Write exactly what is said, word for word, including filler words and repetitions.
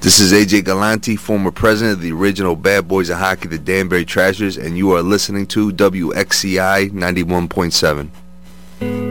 This is A J Galante, former president of the original Bad Boys of Hockey, the Danbury Trashers, and you are listening to W X C I ninety-one point seven.